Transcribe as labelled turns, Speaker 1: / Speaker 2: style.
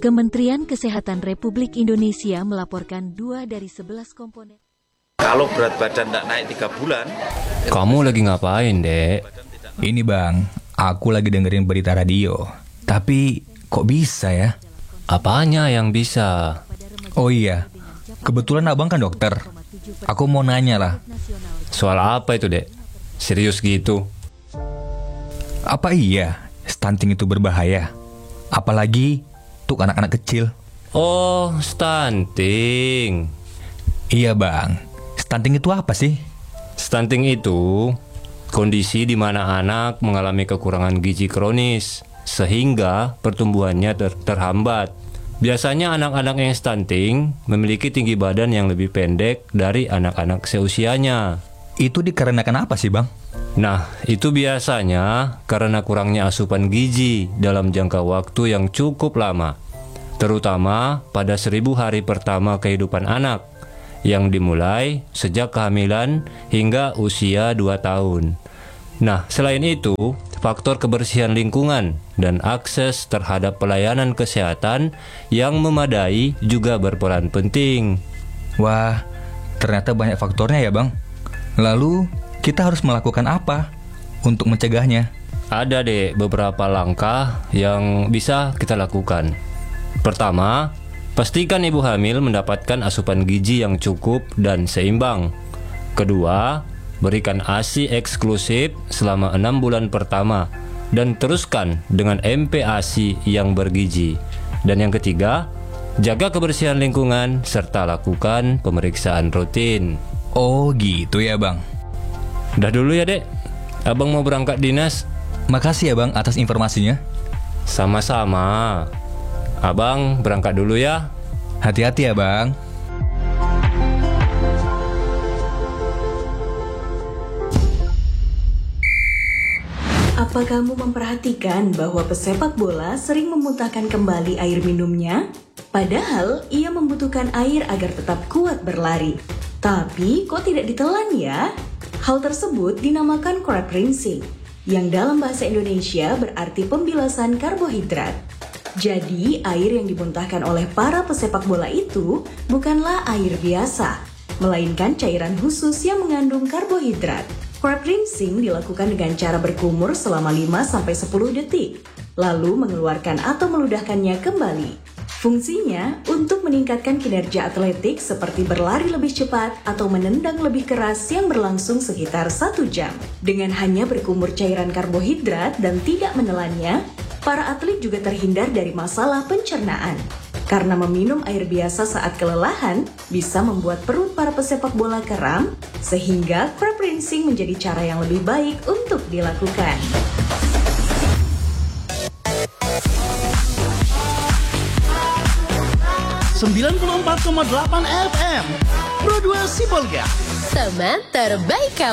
Speaker 1: Kementerian Kesehatan Republik Indonesia melaporkan 2 dari 11 komponen.
Speaker 2: Kalau berat badan tidak naik 3 bulan.
Speaker 3: Kamu lagi ngapain, Dek?
Speaker 4: Ini bang, aku lagi dengerin berita radio. Tapi kok bisa ya?
Speaker 3: Apanya yang bisa?
Speaker 4: Oh iya, kebetulan abang kan dokter. Aku mau nanya lah.
Speaker 3: Soal apa itu, Dek? Serius gitu?
Speaker 4: Apa iya stunting itu berbahaya? Apalagi untuk anak-anak kecil.
Speaker 3: Oh, stunting.
Speaker 4: Iya bang, stunting itu apa sih?
Speaker 3: Stunting itu kondisi di mana anak mengalami kekurangan gizi kronis sehingga pertumbuhannya terhambat. Biasanya anak-anak yang stunting memiliki tinggi badan yang lebih pendek dari anak-anak seusianya.
Speaker 4: Itu dikarenakan apa sih bang?
Speaker 3: Nah, itu biasanya karena kurangnya asupan gizi dalam jangka waktu yang cukup lama, terutama pada 1000 hari pertama kehidupan anak, yang dimulai sejak kehamilan hingga usia 2 tahun. Nah, selain itu, faktor kebersihan lingkungan dan akses terhadap pelayanan kesehatan yang memadai juga berperan penting.
Speaker 4: Wah, ternyata banyak faktornya ya bang. Lalu, kita harus melakukan apa untuk mencegahnya?
Speaker 3: Ada deh beberapa langkah yang bisa kita lakukan. Pertama, pastikan ibu hamil mendapatkan asupan gizi yang cukup dan seimbang. Kedua, berikan ASI eksklusif selama 6 bulan pertama dan teruskan dengan MPASI yang bergizi. Dan yang ketiga, jaga kebersihan lingkungan serta lakukan pemeriksaan rutin.
Speaker 4: Oh gitu ya bang.
Speaker 3: Udah dulu ya, Dek. Abang mau berangkat dinas.
Speaker 4: Makasih ya bang atas informasinya.
Speaker 3: Sama-sama. Abang berangkat dulu ya.
Speaker 4: Hati-hati ya bang.
Speaker 5: Apa kamu memperhatikan bahwa pesepak bola sering memuntahkan kembali air minumnya? Padahal ia membutuhkan air agar tetap kuat berlari. Tapi kok tidak ditelan ya? Hal tersebut dinamakan crab rinsing, yang dalam bahasa Indonesia berarti pembilasan karbohidrat. Jadi, air yang dimuntahkan oleh para pesepak bola itu bukanlah air biasa, melainkan cairan khusus yang mengandung karbohidrat. Crab rinsing dilakukan dengan cara berkumur selama 5-10 detik, lalu mengeluarkan atau meludahkannya kembali. Fungsinya untuk meningkatkan kinerja atletik seperti berlari lebih cepat atau menendang lebih keras yang berlangsung sekitar 1 jam. Dengan hanya berkumur cairan karbohidrat dan tidak menelannya, para atlet juga terhindar dari masalah pencernaan. Karena meminum air biasa saat kelelahan bisa membuat perut para pesepak bola kram, sehingga crab rinsing menjadi cara yang lebih baik untuk dilakukan.
Speaker 6: 94,8 FM Broadway Sibolga,
Speaker 7: teman terbaik kamu.